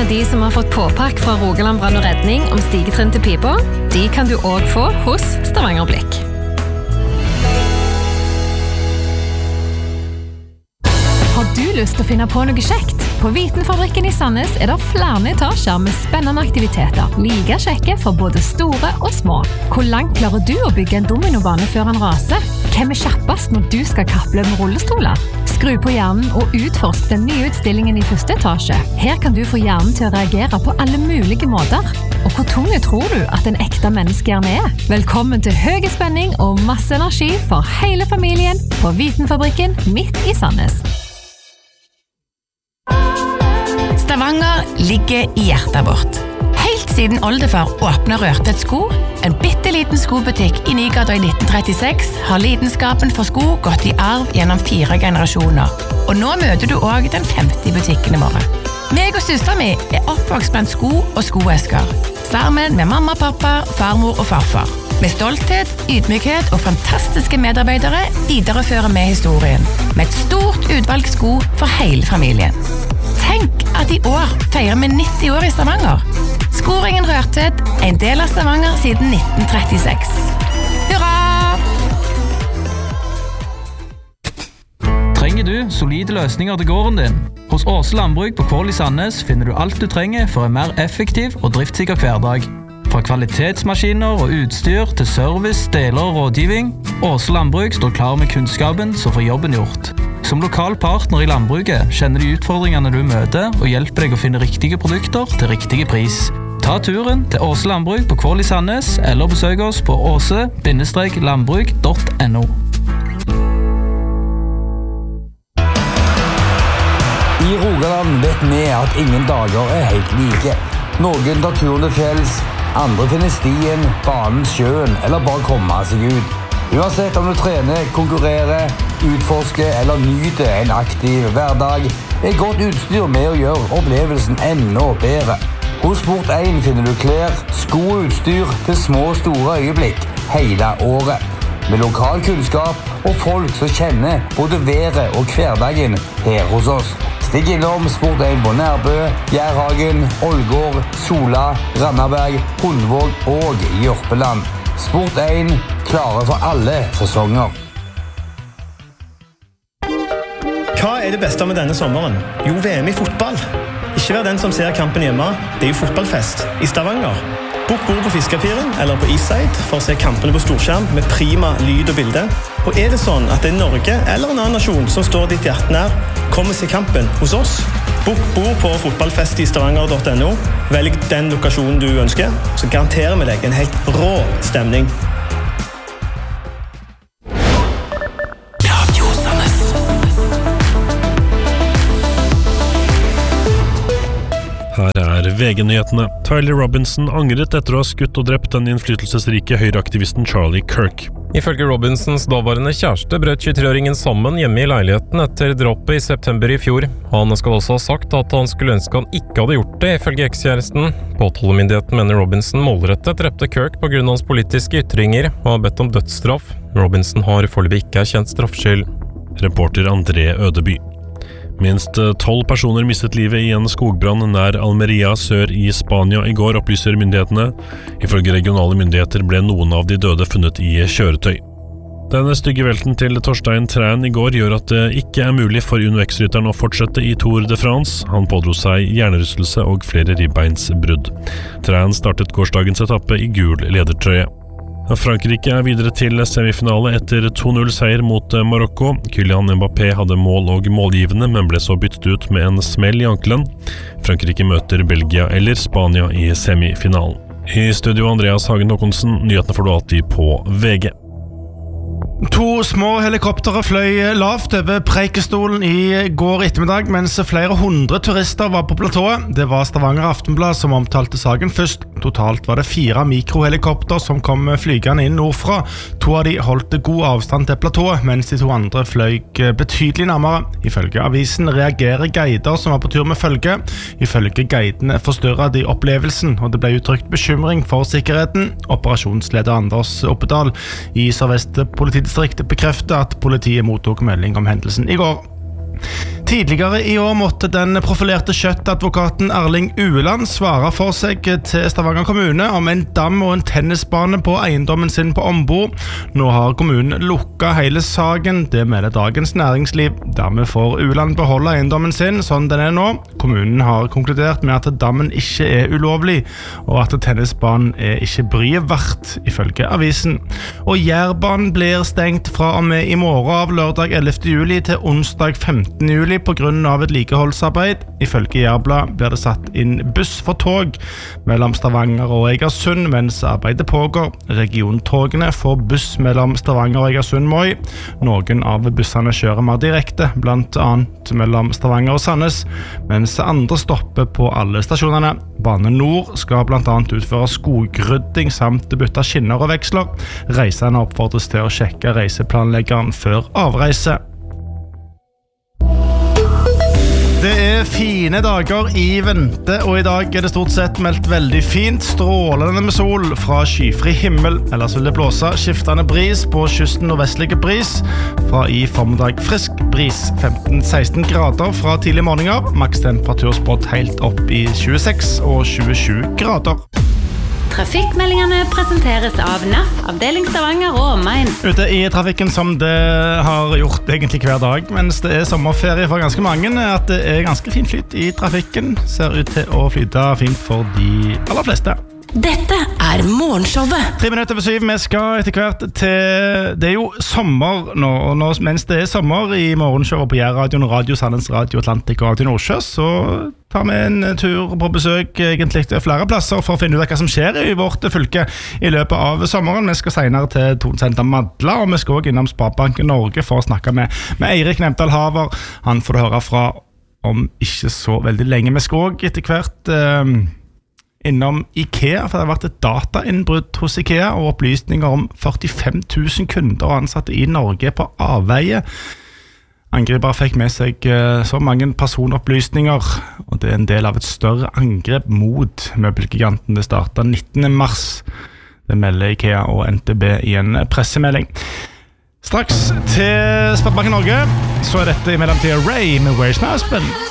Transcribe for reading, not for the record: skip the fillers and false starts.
de som har fått påpakk fra Rogaland Brann og Redning om stigetrinn til pipa, de kan du også få hos Stavanger Blikk. Har du lyst til å finne på noe kjekt? På Vitenfabrikken i Sandnes det flere etasjer med spennende aktiviteter, like kjekke for både store og små. Hvor langt klarer du å bygge en dominobane før han raser? Hvem kjappest når du skal kaple med rullestoler? Skru på hjernen og utforsk den nye utstillingen i første etasje. Her kan du få hjernen til å reagere på alle mulige måter. Og hvor tunge tror du at en ekte menneskehjerne Velkommen til høy spenning og masse energi for hele familien på Vitenfabrikken midt i Sandnes. Stavanger ligger i hjertet vårt. Helt siden oldefar åpnet Rørtvedt sko, en bitteliten skobutikk i Nygata i 1936, har lidenskapen for sko gått i arv gjennom 4 generasjoner. Og nå møter du også den 50 butikkene våre. Meg og søsteren min oppvokst blant sko og skoesker, sammen med mamma, pappa, farmor og farfar. Med stolthet, ydmykhet og fantastiske medarbeidere viderefører vi historien, med et stort utvalg sko for hele familien. Tenk at i år feirer vi 90 år i Stavanger. Skoringen Rørtvedt en del av Stavanger siden 1936. Hurra! Trenger du solide løsninger til gården din? Hos Åse Landbruk på Kvål i Sandnes finner du alt du trenger for en mer effektiv og driftssikker hverdag. Fra kvalitetsmaskiner og utstyr til service, deler og rådgivning, Åse Landbruk står klar med kunnskapen som får jobben gjort. Som lokal partner i landbruket kjenner de utfordringene du møter og hjelper deg å finne riktige produkter til riktige pris. Ta turen til Åse Landbruk på Kvål i Sandnes eller besøk oss på åse-landbruk.no. I Rogaland vet vi at ingen dager helt like. Noen tar turen til fjells, andre finner stien, banen, sjøen eller bare komme seg ut. Uansett om du trener, konkurrerer, utforsker eller nyter en aktiv hverdag, godt utstyr med å gjøre opplevelsen enda bedre. Hos Sport1 finner du klær, sko og utstyr til små og store øyeblikk hele året. Med lokal kunnskap og folk som kjenner både været og hverdagen her hos oss. Stikk innom Sport1 på Nærbø, Gjærhagen, Ålgård, Sola, Randaberg, Hundvåg og Jørpeland. Sport1 klare for alle sesonger. Hva det beste med denne sommeren? Jo, VM i fotball. Ikke vær den som ser kampen hjemme. Det jo fotballfest i Stavanger. Bok bord på Fiskepiren eller på Eastside for å se kampene på storskjerm med prima lyd og bilde. Og det sånn at det Norge eller en annen nasjon som står ditt hjerte nær, kommer se kampen hos oss. Bok bord på fotballfestistavanger.no. Velg den lokasjonen du ønsker, så garanterer vi deg en helt rå stemning. Her VG-nyhetene. Tyler Robinson angret etter å ha skutt og drept den innflytelsesrike høyreaktivisten Charlie Kirk. Ifølge Robinsons daværende kjæreste brøt 23-åringen sammen hjemme i leiligheten etter drapet i september i fjor. Han skal også ha sagt at han skulle ønske han ikke hadde gjort det, ifølge ekskjæresten. Påtalemyndigheten mener Robinson målrettet drepte Kirk på grunn av hans politiske ytringer og har bedt om dødsstraff. Robinson har foreløpig ikke erkjent straffskyld. Reporter André Ødeby. Minst 12 personer mistet livet i en skogbrann nær Almeria sør i Spania i går, opplyser myndighetene. Ifølge regionale myndigheter ble noen av de døde funnet i kjøretøy. Denne stygge velten til Torstein Træn i går gjør at det ikke mulig for UNOX-rytteren å fortsette i Tour de France. Han pådro seg hjernerystelse og flere ribbeinsbrudd. Træn startet gårsdagens etappe i gul ledertrøye. Frankrike videre til semifinale etter 2-0-seier mot Marokko. Kylian Mbappé hadde mål og målgivende, men ble så byttet ut med en smell i ankelen. Frankrike møter Belgia eller Spania i semifinalen. I studio Andreas Hagen Håkonsen, nyhetene får du alltid på VG. 2 små helikoptere fløy lavt over Preikestolen i går ettermiddag, mens flere 100 turister var på platået. Det var Stavanger Aftenblad som omtalte saken først. Totalt var det 4 mikrohelikopter som kom flygende inn nordfra. 2 av de holdt god avstand til platået, mens de 2 andre fløy betydelig nærmere. Ifølge avisen reagerer guider som var på tur med følge. Ifølge guidene forstørret de opplevelsen, og det ble uttrykt bekymring for sikkerheten. Operasjonsleder Anders Oppedal i Sør-Vest politidistrikt bekrefter at politiet mottok melding om hendelsen i går. Tidligere i år måtte den profilerte kjøttadvokaten Erling Ueland svare for seg til Stavanger kommune om en dam og en tennisbane på eiendommen sin på Ombo. Nå har kommunen lukket hele saken, det melder Dagens Næringsliv. Dermed får Ueland beholde eiendommen sin sånn den er nå. Kommunen har konkludert med at dammen ikke er ulovlig, og at tennisbanen er ikke bryet verdt, ifølge avisen. Og Jærbanen blir stengt fra og med i morgen av lørdag 11. juli til onsdag 15. juli på grunn av et likeholdsarbeid. Ifølge Jærblad blir det satt inn buss for tog mellom Stavanger og Egersund mens arbeidet pågår. Regiontogene får buss mellom Stavanger og Egersund-Moi. Noen av bussene kjører mer direkte, blant annet mellom Stavanger og Sandnes, mens andre stopper på alle stasjonene. Bane Nord skal blant annet utføre skogrydding samt bytte skinner og veksler. Reisende oppfordres til å sjekke reiseplanleggeren før avreise. Det er fine dager i vente, og i dag er det stort sett meldt veldig fint, strålende med sol fra skyfri himmel. Ellers vil det blåse skiftende bris på kysten nordvestlige bris, fra i formiddag frisk bris 15-16 grader fra tidlig morgener, maks temperatur spådd helt opp i 26 og 27 grader. Trafikkmeldingene presenteres av NAF, avdeling Stavanger og omegn. Ute i trafikken som det har gjort egentlig hver dag, mens det er sommerferie for ganske mange, at det er ganske fint flyt i trafikken. Ser ut til å flyte fint for de aller fleste. Dette er Morgenshowet. 7:03, vi skal etter hvert til... Det er jo sommer nå, og mens det er sommer i Morgenshowet på Jærradioen, Radio Sandnes, Radio Atlantic og Radio Nordsjø, så tar vi en tur på besøk egentlig til flere plasser for å finne ut hva som skjer i vårt fylke i løpet av sommeren. Vi skal senere til Tornsenter Madla, og vi skal også innom Sparebanken Norge for å snakke med Eirik Nemdal Haver. Han får du høre fra om ikke så veldig lenge. Vi skal også etter hvert... innom IKEA, for det har vært et datainnbrudd hos IKEA og opplysninger om 45 000 kunder og ansatte i Norge på avveie. Angriper fikk med seg så mange personopplysninger, og det er en del av et større angrep mot møbelgiganten. Det startet 19. mars. Det melder IKEA og NTB i en pressemelding. Straks til Sparebanken Norge, så er dette i mellomtiden Ray med Where's My Husband?